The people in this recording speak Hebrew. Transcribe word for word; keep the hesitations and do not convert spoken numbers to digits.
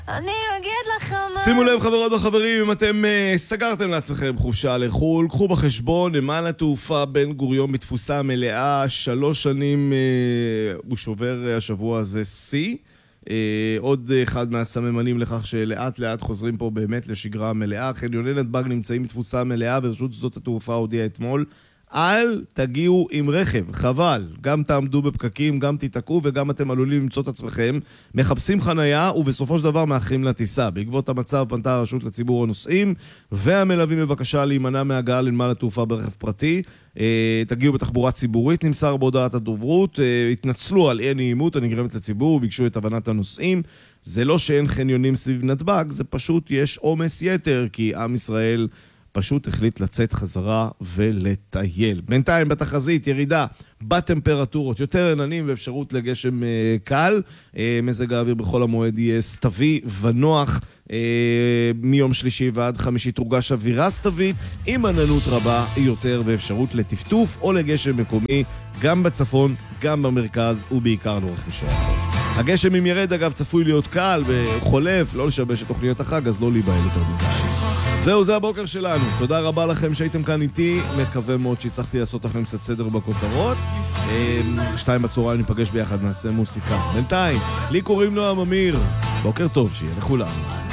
אני אגיד לך מה... שימו לב חברות וחברים, אם אתם uh, סגרתם לעצמכם חופשה לחול, קחו בחשבון, נמל התעופה בן גוריון בתפוסה מלאה, שלוש שנים uh, הוא שובר uh, השבוע הזה שיא. Uh, עוד אחד מהסממנים לכך שלאט לאט חוזרים פה באמת לשגרה מלאה. חניוני נתב"ג נמצאים בתפוסה מלאה, ורשות שדות התעופה הודיעה אתמול, אל תגיעו עם רכב, חבל. גם תעמדו בפקקים, גם תתעקו וגם אתם עלולים למצוא את עצמכם מחפשים חנייה ובסופו של דבר מאחרים לטיסה. בעקבות המצב פנתה הרשות לציבור הנוסעים והמלווים בבקשה להימנע מהגעה לנמל התעופה ברכב פרטי. אה, תגיעו בתחבורה ציבורית, נמסר בהודעת הדוברות. אה, התנצלו על אי נעימות הנגרמת לציבור וביקשו את הבנת הנוסעים. זה לא שאין חניונים סביב נתב"ג, זה פשוט יש עומס יתר כי עם ישראל פשוט החליט לצאת חזרה ולטייל. בינתיים בתחזית ירידה בטמפרטורות, יותר עננים ואפשרות לגשם אה, קל. אה, מזג האוויר בכל המועד יהיה סתווי ונוח. אה, מיום שלישי ועד חמישי תורגש אווירה סתווית עם עננות רבה יותר ואפשרות לטפטוף או לגשם מקומי גם בצפון, גם במרכז ובעיקר לאורך מישור החוף. הגשם אם ירד אגב צפוי להיות קל וחולף, לא לשבש את תוכניות החג, אז לא להיבהל יותר מדי. זהו, זה הבוקר שלנו. תודה רבה לכם שהייתם כאן איתי. מקווה מאוד שהצלחתי לעשות לכם קצת סדר בכותרות. שתיים בצהריים ניפגש ביחד, נעשה מוסיקה. בינתיים, לי קוראים נועם אמיר. בוקר טוב, שיהיה לכולם.